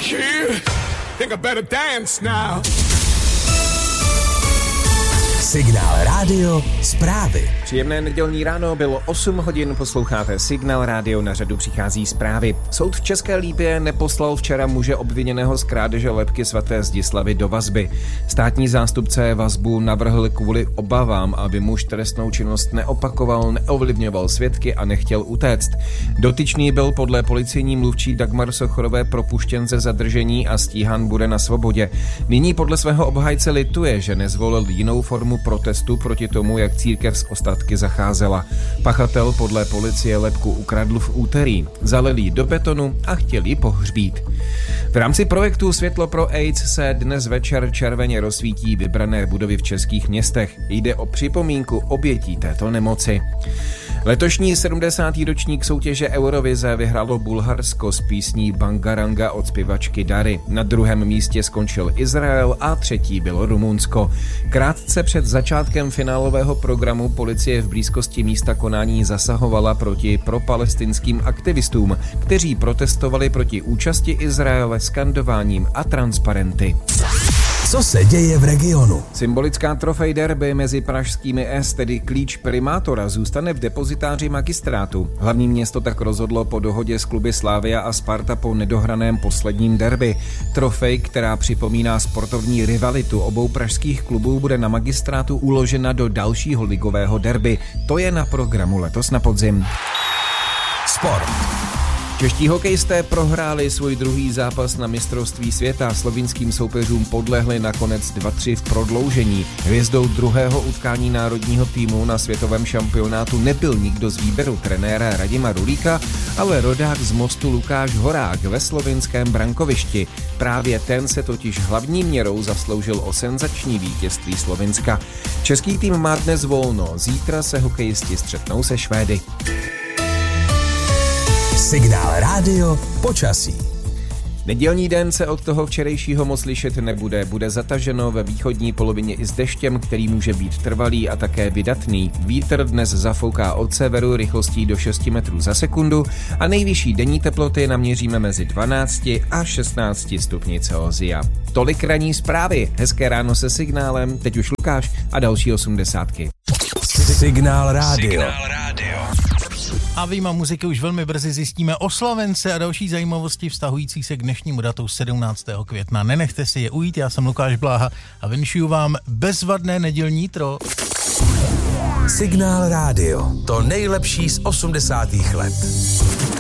kid. Think I better dance now. Signál Rádio zprávy. Příjemné nedělní ráno, bylo 8 hodin, posloucháte Signál Rádio, na řadu přichází zprávy. Soud v České Lípě neposlal včera muže obviněného z krádeže lebky svaté Zdislavy do vazby. Státní zástupce vazbu navrhl kvůli obavám, aby muž trestnou činnost neopakoval, neovlivňoval svědky a nechtěl utéct. Dotyčný byl podle policejní mluvčí Dagmar Sochorové propuštěn ze zadržení a stíhán bude na svobodě. Nyní podle svého obhájce lituje, že nezvolil jinou formu protestu proti tomu, jak církev s ostatky zacházela. Pachatel podle policie lebku ukradl v úterý, zalil ji do betonu a chtěl ji pohřbít. V rámci projektu Světlo pro AIDS se dnes večer červeně rozsvítí vybrané budovy v českých městech. Jde o připomínku obětí této nemoci. Letošní 70. ročník soutěže Eurovize vyhrálo Bulharsko s písní Bangaranga od zpěvačky Dary. Na druhém místě skončil Izrael a třetí bylo Rumunsko. Krátce před začátkem finálového programu policie v blízkosti místa konání zasahovala proti propalestinským aktivistům, kteří protestovali proti účasti Izraele skandováním a transparenty. Co se děje v regionu? Symbolická trofej derby mezi pražskými S, tedy klíč primátora, zůstane v depozitáři magistrátu. Hlavní město tak rozhodlo po dohodě s kluby Slavia a Sparta po nedohraném posledním derby. Trofej, která připomíná sportovní rivalitu obou pražských klubů, bude na magistrátu uložena do dalšího ligového derby. To je na programu letos na podzim. Sport. Čeští hokejisté prohráli svůj druhý zápas na mistrovství světa. Slovinským soupeřům podlehli nakonec 2-3 v prodloužení. Hvězdou druhého utkání národního týmu na světovém šampionátu nebyl nikdo z výběru trenéra Radima Rulíka, ale rodák z Mostu Lukáš Horák ve slovinském brankovišti. Právě ten se totiž hlavní měrou zasloužil o senzační vítězství Slovinska. Český tým má dnes volno, zítra se hokejisti střetnou se Švédy. Signál Rádio počasí. Nedělní den se od toho včerejšího moc lišit nebude. Bude zataženo ve východní polovině i s deštěm, který může být trvalý a také vydatný. Vítr dnes zafouká od severu rychlostí do 6 metrů za sekundu a nejvyšší denní teploty naměříme mezi 12 a 16 stupni Celsia. Tolik ranní zprávy. Hezké ráno se Signálem, teď už Lukáš a další 80. Signál Rádio. A vyjma muziky už velmi brzy zjistíme oslavence a další zajímavosti vztahující se k dnešnímu datu 17. května. Nenechte si je ujít, já jsem Lukáš Bláha a vinšuju vám bezvadné nedělní jitro. Signál Rádio, to nejlepší z 80. let.